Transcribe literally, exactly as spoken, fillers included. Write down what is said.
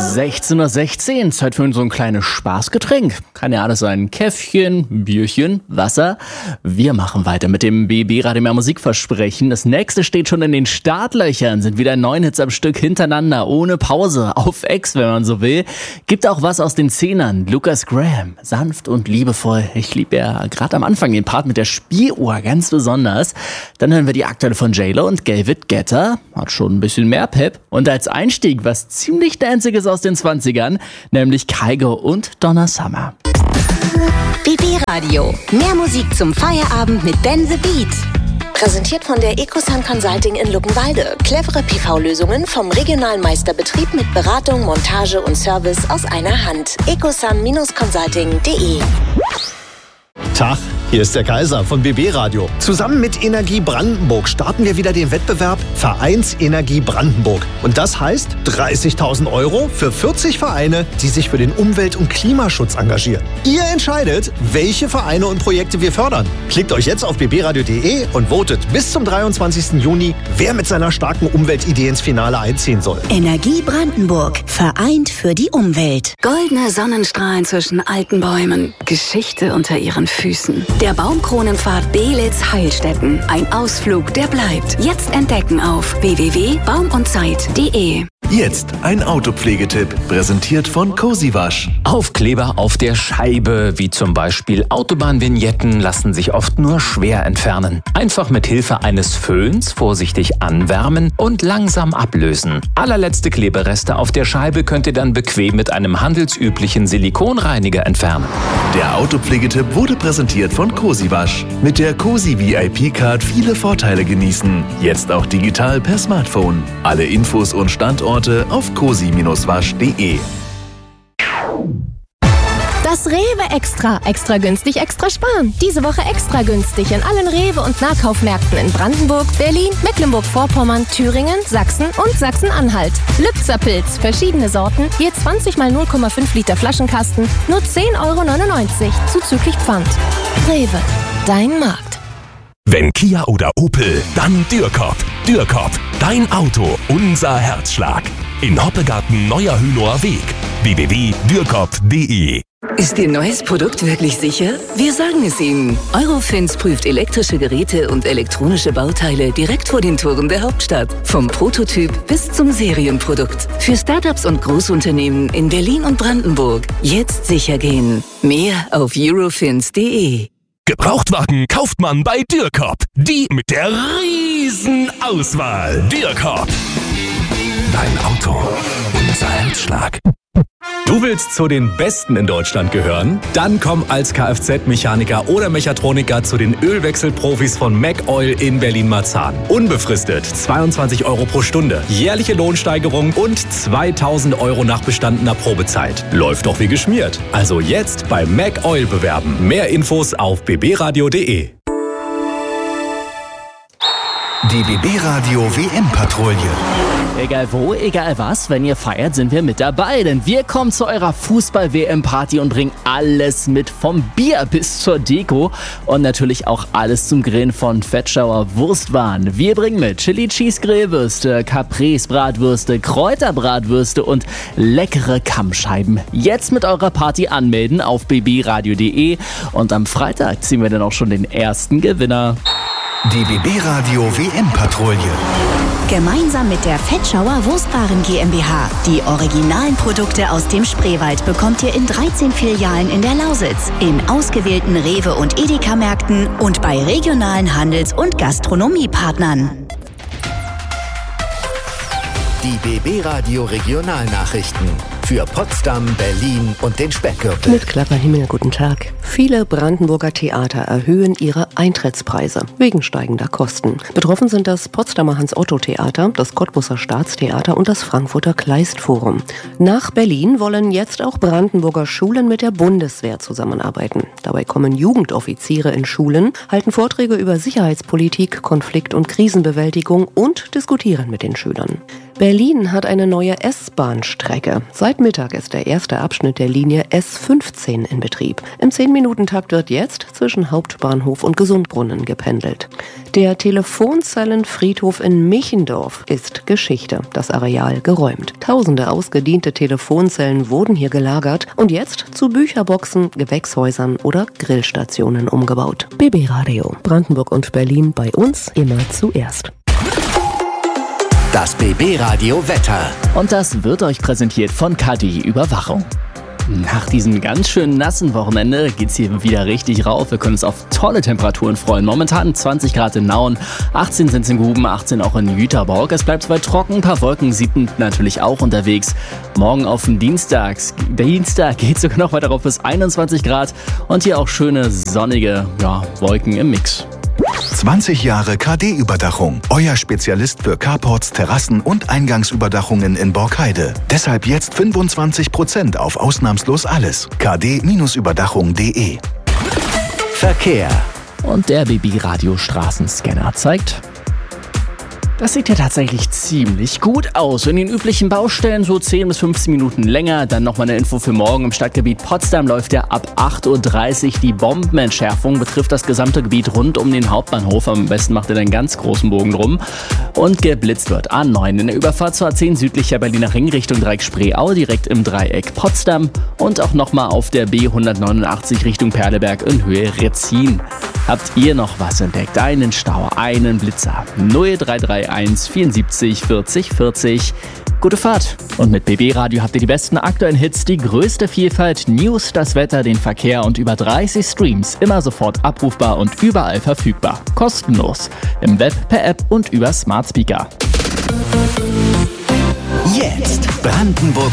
sechzehn Uhr sechzehn, Zeit für so ein kleines Spaßgetränk. Kann ja alles sein. Käffchen, Bierchen, Wasser. Wir machen weiter mit dem B B Radio Mehr Musikversprechen. Das nächste steht schon in den Startlöchern. Sind wieder neun Hits am Stück hintereinander, ohne Pause, auf Ex, wenn man so will. Gibt auch was aus den Zehnern. Lucas Graham, sanft und liebevoll. Ich liebe ja gerade am Anfang den Part mit der Spieluhr ganz besonders. Dann hören wir die aktuelle von J-Lo und David Guetta. Hat schon ein bisschen mehr Pep. Und als Einstieg was ziemlich Danziges aus den zwanzigern, nämlich Kygo und Donna Summer. B B Radio. Mehr Musik zum Feierabend mit Ben the Beat. Präsentiert von der Ecosun Consulting in Luckenwalde. Clevere P V-Lösungen vom regionalen Meisterbetrieb mit Beratung, Montage und Service aus einer Hand. ecosun Consulting punkt de. Tag, hier ist der Kaiser von B B Radio. Zusammen mit Energie Brandenburg starten wir wieder den Wettbewerb Vereinsenergie Brandenburg. Und das heißt dreißigtausend Euro für vierzig Vereine, die sich für den Umwelt- und Klimaschutz engagieren. Ihr entscheidet, welche Vereine und Projekte wir fördern. Klickt euch jetzt auf b b radio punkt de und votet bis zum dreiundzwanzigsten Juni, wer mit seiner starken Umweltidee ins Finale einziehen soll. Energie Brandenburg. Vereint für die Umwelt. Goldene Sonnenstrahlen zwischen alten Bäumen. Geschichte unter ihren Füßen. Der Baumkronenpfad Belitz-Heilstätten. Ein Ausflug, der bleibt. Jetzt entdecken auf w w w punkt baum und zeit punkt de. Jetzt ein Autopflegetipp, präsentiert von Cozy Wasch. Aufkleber auf der Scheibe, wie zum Beispiel Autobahnvignetten, lassen sich oft nur schwer entfernen. Einfach mit Hilfe eines Föhns vorsichtig anwärmen und langsam ablösen. Allerletzte Klebereste auf der Scheibe könnt ihr dann bequem mit einem handelsüblichen Silikonreiniger entfernen. Der Autopflegetipp wurde präsentiert von Cozy Wasch. Mit der Cozy V I P-Card viele Vorteile genießen. Jetzt auch digital per Smartphone. Alle Infos und Standorte auf cozy wasch punkt de. Das Rewe Extra. Extra günstig, extra sparen. Diese Woche extra günstig in allen Rewe- und Nahkaufmärkten in Brandenburg, Berlin, Mecklenburg-Vorpommern, Thüringen, Sachsen und Sachsen-Anhalt. Lübzer-Pilz, verschiedene Sorten, je zwanzig mal null Komma fünf Liter Flaschenkasten, nur zehn Euro neunundneunzig, zuzüglich Pfand. Rewe, dein Markt. Wenn Kia oder Opel, dann Dürkop. Dürkop, dein Auto, unser Herzschlag. In Hoppegarten Neuer Hünower Weg. w w w punkt dürkop punkt de. Ist Ihr neues Produkt wirklich sicher? Wir sagen es Ihnen. Eurofins prüft elektrische Geräte und elektronische Bauteile direkt vor den Toren der Hauptstadt. Vom Prototyp bis zum Serienprodukt. Für Startups und Großunternehmen in Berlin und Brandenburg. Jetzt sicher gehen. Mehr auf eurofins punkt de. Gebrauchtwagen kauft man bei Dürkop. Die mit der riesen Auswahl. Dürkop. Dein Auto, unser Herzschlag. Du willst zu den Besten in Deutschland gehören? Dann komm als Kfz-Mechaniker oder Mechatroniker zu den Ölwechselprofis von MacOil in Berlin-Marzahn. Unbefristet zweiundzwanzig Euro pro Stunde, jährliche Lohnsteigerung und zweitausend Euro nach bestandener Probezeit. Läuft doch wie geschmiert. Also jetzt bei MacOil bewerben. Mehr Infos auf b b radio punkt de. Die B B Radio W M-Patrouille. Egal wo, egal was, wenn ihr feiert, sind wir mit dabei. Denn wir kommen zu eurer Fußball-W M-Party und bringen alles mit, vom Bier bis zur Deko. Und natürlich auch alles zum Grillen von Fettschauer Wurstwaren. Wir bringen mit Chili Cheese Grillwürste, Caprese Bratwürste, Kräuterbratwürste und leckere Kammscheiben. Jetzt mit eurer Party anmelden auf b b radio punkt de. Und am Freitag ziehen wir dann auch schon den ersten Gewinner. Die B B Radio W M-Patrouille. Gemeinsam mit der Fettschauer Wurstwaren GmbH. Die originalen Produkte aus dem Spreewald bekommt ihr in dreizehn Filialen in der Lausitz, in ausgewählten Rewe- und Edeka-Märkten und bei regionalen Handels- und Gastronomiepartnern. Die B B Radio Regionalnachrichten für Potsdam, Berlin und den Speckgürtel. Mit Klapperhimmel, guten Tag. Viele Brandenburger Theater erhöhen ihre Eintrittspreise wegen steigender Kosten. Betroffen sind das Potsdamer Hans-Otto-Theater, das Cottbuser Staatstheater und das Frankfurter Kleistforum. Nach Berlin wollen jetzt auch Brandenburger Schulen mit der Bundeswehr zusammenarbeiten. Dabei kommen Jugendoffiziere in Schulen, halten Vorträge über Sicherheitspolitik, Konflikt- und Krisenbewältigung und diskutieren mit den Schülern. Berlin hat eine neue S-Bahn-Strecke. Seit Seit Mittag ist der erste Abschnitt der Linie S fünfzehn in Betrieb. Im zehn-Minuten-Takt wird jetzt zwischen Hauptbahnhof und Gesundbrunnen gependelt. Der Telefonzellenfriedhof in Michendorf ist Geschichte. Das Areal geräumt. Tausende ausgediente Telefonzellen wurden hier gelagert und jetzt zu Bücherboxen, Gewächshäusern oder Grillstationen umgebaut. B B Radio. Brandenburg und Berlin bei uns immer zuerst. Das B B Radio Wetter. Und das wird euch präsentiert von K D Überwachung. Nach diesem ganz schön nassen Wochenende geht's hier wieder richtig rauf. Wir können uns auf tolle Temperaturen freuen. Momentan zwanzig Grad in Nauen, achtzehn sind es in Guben, achtzehn auch in Jüterborg. Es bleibt soweit trocken, ein paar Wolken sind natürlich auch unterwegs. Morgen auf den Dienstags, Dienstag geht's sogar noch weiter rauf bis einundzwanzig Grad und hier auch schöne sonnige ja, Wolken im Mix. zwanzig Jahre K D-Überdachung. Euer Spezialist für Carports, Terrassen und Eingangsüberdachungen in Borkheide. Deshalb jetzt fünfundzwanzig Prozent auf ausnahmslos alles. k d Überdachung punkt d e. Verkehr. Und der B B-Radio Straßenscanner zeigt... Das sieht ja tatsächlich ziemlich gut aus. In den üblichen Baustellen so zehn bis fünfzehn Minuten länger. Dann nochmal eine Info für morgen. Im Stadtgebiet Potsdam läuft ja ab acht Uhr dreißig. Die Bombenentschärfung betrifft das gesamte Gebiet rund um den Hauptbahnhof. Am besten macht ihr einen ganz großen Bogen drum. Und geblitzt wird A neun in der Überfahrt zur A zehn südlicher Berliner Ring Richtung Dreieck Spreeau, direkt im Dreieck Potsdam. Und auch nochmal auf der B hundertneunundachtzig Richtung Perleberg in Höhe Retzin. Habt ihr noch was entdeckt? Einen Stau, einen Blitzer? null drei drei eins vierundsiebzig vierzig vierzig. Gute Fahrt. Und mit B B Radio habt ihr die besten aktuellen Hits, die größte Vielfalt, News, das Wetter, den Verkehr und über dreißig Streams. Immer sofort abrufbar und überall verfügbar. Kostenlos. Im Web, per App und über Smart Speaker. Jetzt Brandenburg